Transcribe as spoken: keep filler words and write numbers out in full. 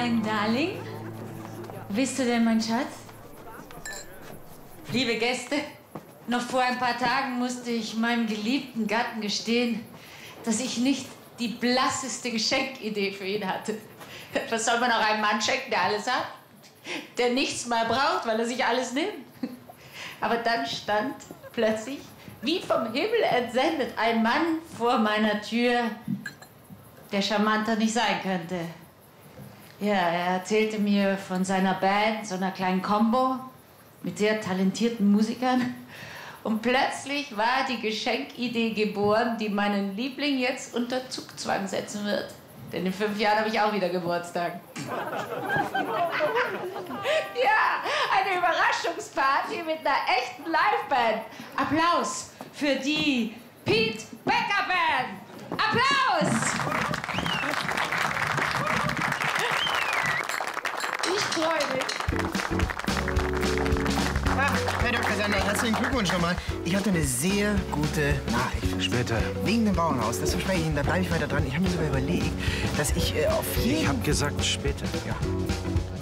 mein Darling. Wo bist du denn, mein Schatz? Liebe Gäste, noch vor ein paar Tagen musste ich meinem geliebten Gatten gestehen, dass ich nicht die blasseste Geschenkidee für ihn hatte. Was soll man auch einem Mann schenken, der alles hat? Der nichts mal braucht, weil er sich alles nimmt. Aber dann stand plötzlich, wie vom Himmel entsendet, ein Mann vor meiner Tür, der charmanter nicht sein könnte. Ja, er erzählte mir von seiner Band, so einer kleinen Combo mit sehr talentierten Musikern. Und plötzlich war die Geschenkidee geboren, die meinen Liebling jetzt unter Zugzwang setzen wird. Denn in fünf Jahren habe ich auch wieder Geburtstag. Ja, eine Überraschungsparty mit einer echten Liveband. Applaus für die Pete Becker Band. Applaus! Ich freue mich. Ah, Herr Doktor Sander, herzlichen Glückwunsch nochmal. Ich habe eine sehr gute Nachricht für Sie. Später. Wegen dem Bauernhaus, das verspreche ich Ihnen, da bleibe ich weiter dran. Ich habe mir sogar überlegt, dass ich äh, auf jeden... Ich habe gesagt, später. Ja.